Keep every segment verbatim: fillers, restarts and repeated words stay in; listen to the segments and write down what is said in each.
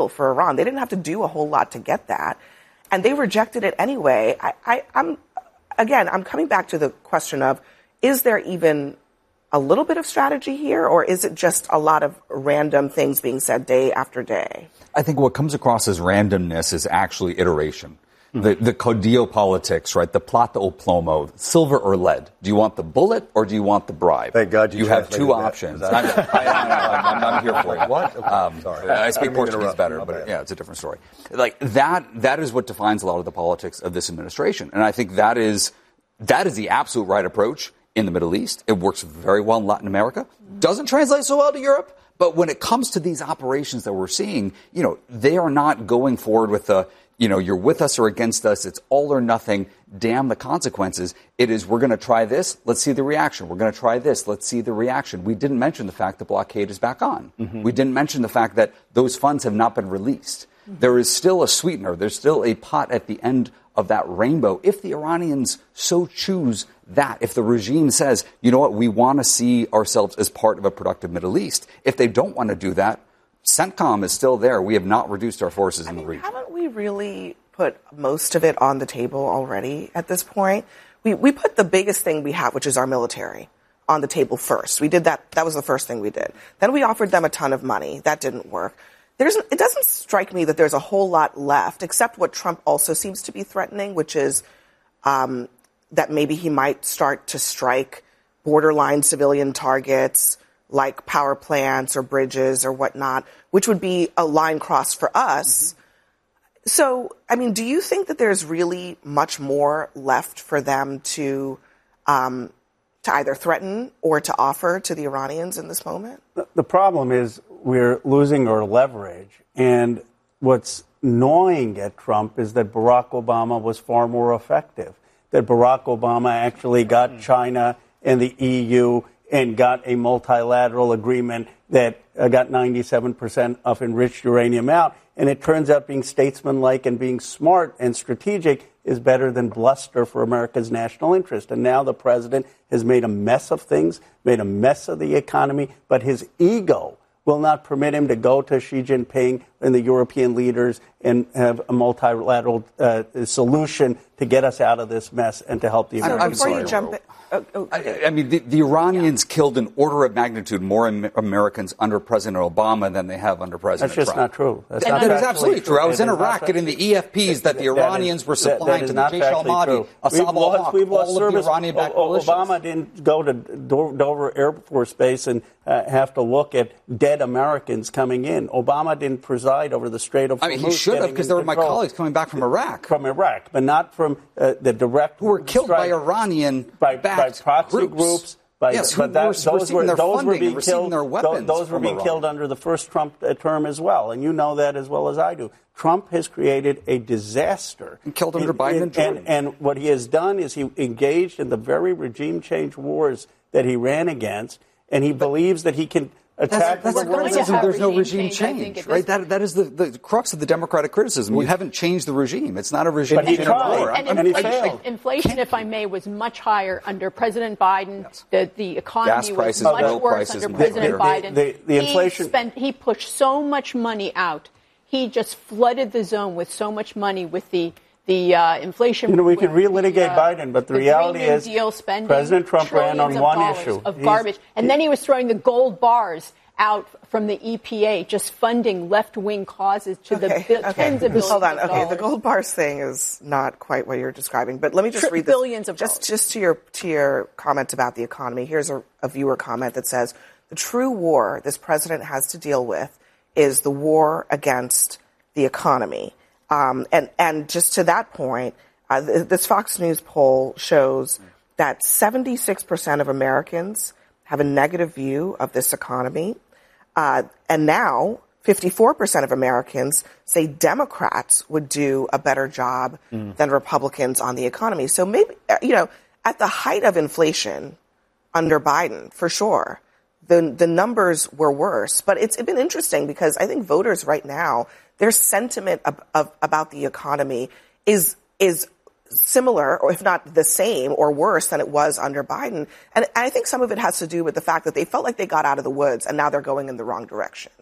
for Iran. They didn't have to do a whole lot to get that. And they rejected it anyway. I, I, I'm, again, I'm coming back to the question of, is there even a little bit of strategy here, or is it just a lot of random things being said day after day? I think what comes across as randomness is actually iteration. Mm-hmm. The, the caudillo politics, right? The plata o plomo, silver or lead. Do you want the bullet or do you want the bribe? Thank God you, you have two that. options. I'm, I, I, I'm, I'm here for it. What? Okay, um, sorry. I speak Portuguese better, but yeah, it's a different story. Like that, that is what defines a lot of the politics of this administration. And I think that is, that is the absolute right approach in the Middle East. It works very well in Latin America. Doesn't translate so well to Europe. But when it comes to these operations that we're seeing, you know, they are not going forward with the, you know, you're with us or against us. It's all or nothing. Damn the consequences. It is, we're going to try this. Let's see the reaction. We're going to try this. Let's see the reaction. We didn't mention the fact the blockade is back on. Mm-hmm. We didn't mention the fact that those funds have not been released. Mm-hmm. There is still a sweetener. There's still a pot at the end of that rainbow. If the Iranians so choose that, if the regime says, you know what, we want to see ourselves as part of a productive Middle East, if they don't want to do that, CENTCOM is still there. We have not reduced our forces I in mean, the region. Haven't we really put most of it on the table already at this point? We we put the biggest thing we have, which is our military, on the table first. We did that. That was the first thing we did. Then we offered them a ton of money. That didn't work. There's, it doesn't strike me that there's a whole lot left, except what Trump also seems to be threatening, which is um, that maybe he might start to strike borderline civilian targets like power plants or bridges or whatnot, which would be a line crossed for us. Mm-hmm. So, I mean, do you think that there's really much more left for them to um, to either threaten or to offer to the Iranians in this moment? The problem is we're losing our leverage. And what's gnawing at Trump is that Barack Obama was far more effective, that Barack Obama actually got China and the E U and got a multilateral agreement that uh, got ninety-seven percent of enriched uranium out. And it turns out being statesmanlike and being smart and strategic is better than bluster for America's national interest. And now the president has made a mess of things, made a mess of the economy, but his ego will not permit him to go to Xi Jinping and the European leaders and have a multilateral uh, solution to get us out of this mess and to help the Americans. I'm sorry. You jump in, oh, oh, I, I mean, the, the Iranians yeah. killed an order of magnitude more Am- Americans under President Obama than they have under President Trump. That's just Trump. not true. That's and not that is absolutely true. I was it in Iraq getting the E F Ps that the Iranians is, were supplying that, that to the Jaish al-Mahdi, Assad al-Haq, we've lost all service. of the Iranian-backed o- militias. Obama didn't go to Dover Air Force Base and uh, have to look at dead Americans coming in. Obama didn't preside over the Strait of Hormuz. I mean, he should have, because there were my colleagues coming back from Iraq. From Iraq, but not from uh, the direct... Who were killed by Iranian-backed by, by proxy groups. groups By, yes, but that, were, those were, their those were being and killed. Their weapons those were being Iran. killed under the first Trump uh, term as well, and you know that as well as I do. Trump has created a disaster. And killed under Biden and Jordan. And, and what he has done is he engaged in the very regime change wars that he ran against, and he but, believes that he can attack. That's, that's the criticism. There's no regime change, change, right? That that is the, the crux of the Democratic criticism. You haven't changed the regime. It's not a regime but he change. Tried. And, and inflation, he failed. inflation, if I may, was much higher under President Biden. Yes. The the economy Gas prices, was much oil worse prices, under much President higher. Biden. The, the, the inflation. He spent. He pushed so much money out. He just flooded the zone with so much money with the. The uh, inflation. You know, we can relitigate the, uh, Biden, but the, the reality Green New is Deal spending, President Trump ran on one of issue of He's, garbage, and he, then he was throwing the gold bars out from the E P A, just funding left-wing causes to okay, the bi- okay. tens of billions. Hold on. Of okay, dollars. the gold bars thing is not quite what you're describing, but let me just Tri- read this. billions of just dollars. just to your to your comment about the economy. Here's a, a viewer comment that says the true war this president has to deal with is the war against the economy. Um, and and just to that point, uh, th- this Fox News poll shows that seventy-six percent of Americans have a negative view of this economy. Uh, and now fifty-four percent of Americans say Democrats would do a better job mm. than Republicans on the economy. So maybe, you know, at the height of inflation under Biden, for sure, the the numbers were worse. But it's been interesting because I think voters right now, their sentiment of, of, about the economy is is similar, or if not the same or worse than it was under Biden. And I think some of it has to do with the fact that they felt like they got out of the woods and now they're going in the wrong direction.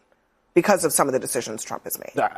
because of some of the decisions Trump has made.